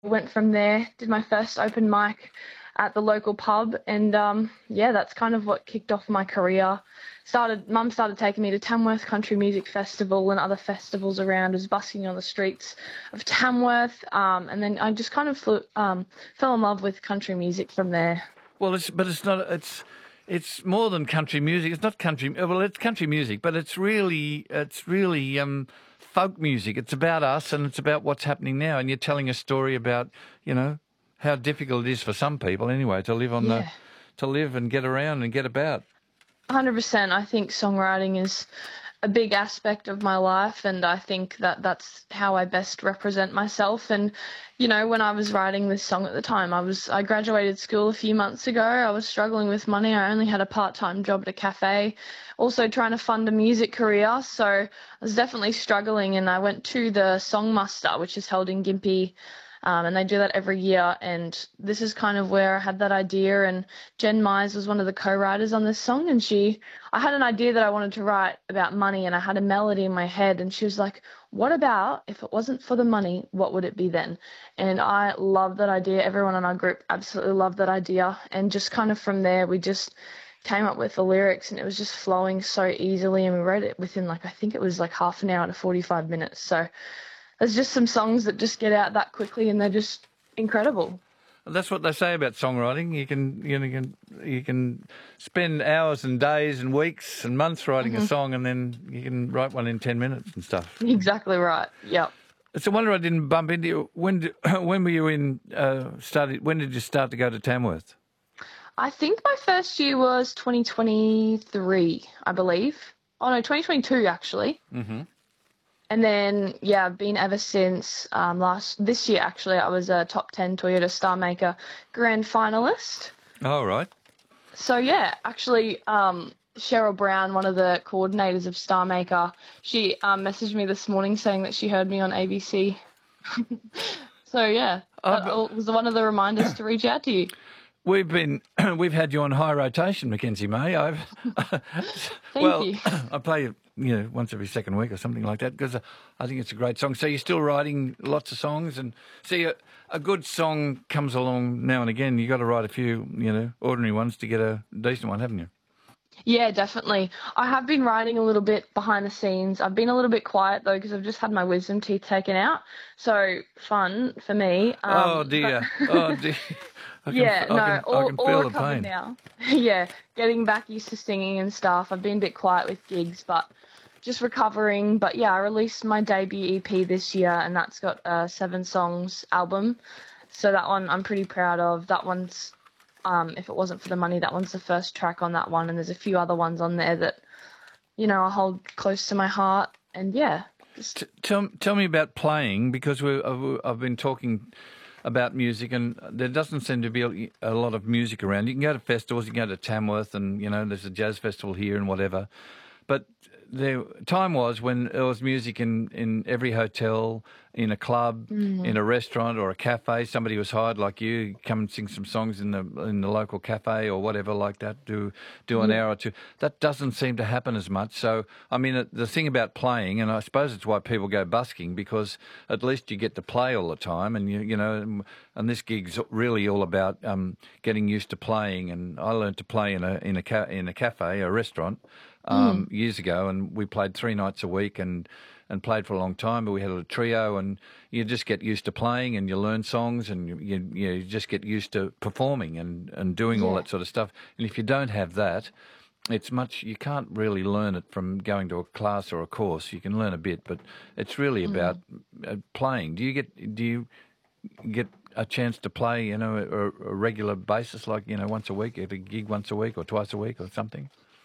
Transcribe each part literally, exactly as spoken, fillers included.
went from there, did my first open mic at the local pub, and um, yeah, that's kind of what kicked off my career. Started, Mum started taking me to Tamworth Country Music Festival and other festivals around. I was busking on the streets of Tamworth, um, and then I just kind of flew, um, fell in love with country music from there. Well, it's but it's not. It's it's more than country music. It's not country. Well, it's country music, but it's really it's really um, folk music. It's about us, and it's about what's happening now. And you're telling a story about you know how difficult it is for some people anyway to live on Yeah. the to live and get around and get about. one hundred percent. I think songwriting is a big aspect of my life, and I think that that's how I best represent myself. And, you know, when I was writing this song at the time, I was I graduated school a few months ago. I was struggling with money. I only had a part-time job at a cafe, also trying to fund a music career. So I was definitely struggling, and I went to the Song Muster, which is held in Gympie. Um, and they do that every year, and this is kind of where I had that idea. And Jen Myers was one of the co-writers on this song, and she, I had an idea that I wanted to write about money, and I had a melody in my head, and she was like, what about if it wasn't for the money, what would it be then? And I loved that idea. Everyone in our group absolutely loved that idea, and just kind of from there, we just came up with the lyrics, and it was just flowing so easily, and we wrote it within, like, I think it was like half an hour to forty-five minutes. So there's just some songs that just get out that quickly, and they're just incredible. That's what they say about songwriting. You can you know you can you can spend hours and days and weeks and months writing Mm-hmm. a song, and then you can write one in ten minutes and stuff. Exactly right. Yep. It's a wonder I didn't bump into you. When did, when were you in uh, started? When did you start to go to Tamworth? I think my first year was twenty twenty-three, I believe. Oh no, twenty twenty-two actually. Mm-hmm. And then, yeah, I've been ever since. Um, last this year, actually, I was a top ten Toyota Star Maker grand finalist. Oh, right. So, yeah, actually, um, Cheryl Brown, one of the coordinators of Star Maker, she um, messaged me this morning saying that she heard me on A B C. So, yeah, that Oh, was one of the reminders to reach out to you. We've been we've had you on high rotation, Mackenzie May. I've Thank well, you. I play it, you know, once every second week or something like that because I think it's a great song. So you're still writing lots of songs, and see a, a good song comes along now and again. You got to write a few, you know, ordinary ones to get a decent one, haven't you? Yeah, definitely. I have been writing a little bit behind the scenes. I've been a little bit quiet, though, because I've just had my wisdom teeth taken out. So fun for me. Um, oh, dear. but- oh, dear. I can, yeah, I no, can, all, I can all feel the recovered pain. now. Yeah, getting back used to singing and stuff. I've been a bit quiet with gigs, but just recovering. But yeah, I released my debut E P this year, and that's got a seven songs album. So that one I'm pretty proud of. That one's, um, if it wasn't for the money, that one's the first track on that one, and there's a few other ones on there that, you know, I hold close to my heart. And yeah. Just... T- tell, tell me about playing, because we I've, I've been talking about music, and there doesn't seem to be a, a lot of music around. You can go to festivals, you can go to Tamworth, and, you know, there's a jazz festival here and whatever. But the time was when there was music in, in every hotel, in a club, Mm. in a restaurant or a cafe. Somebody was hired like you, come and sing some songs in the in the local cafe or whatever like that, do do an Yeah. hour or two. That doesn't seem to happen as much. So, I mean, the thing about playing, and I suppose it's why people go busking, because at least you get to play all the time, and, you you know, and this gig's really all about um, getting used to playing. And I learned to play in a in a ca- in a cafe, a restaurant, um, Mm. years ago, and we played three nights a week and and played for a long time. But we had a trio, and you just get used to playing, and you learn songs, and you you, you just get used to performing and, and doing all Yeah. that sort of stuff. And if you don't have that, it's much you can't really learn it from going to a class or a course. You can learn a bit, but it's really about uh, playing. Do you get do you get a chance to play, you know, a, a regular basis, like, you know, once a week, at a gig once a week or twice a week or something?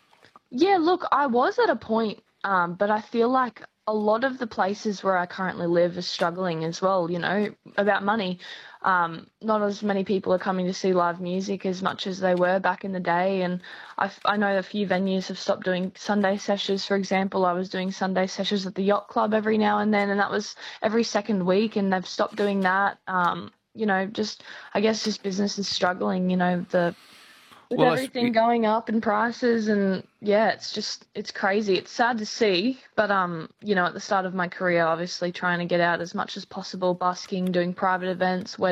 Yeah, look, I was at a point, um, but I feel like a lot of the places where I currently live are struggling as well, you know, about money. Um, not as many people are coming to see live music as much as they were back in the day. And I, I know a few venues have stopped doing Sunday sessions. For example, I was doing Sunday sessions at the Yacht Club every now and then, and that was every second week, and they've stopped doing that. Um, you know, just, I guess just business is struggling, you know, the with Well, I s- everything going up in prices, and yeah, it's just it's crazy. It's sad to see, but um, you know, at the start of my career, obviously trying to get out as much as possible, busking, doing private events,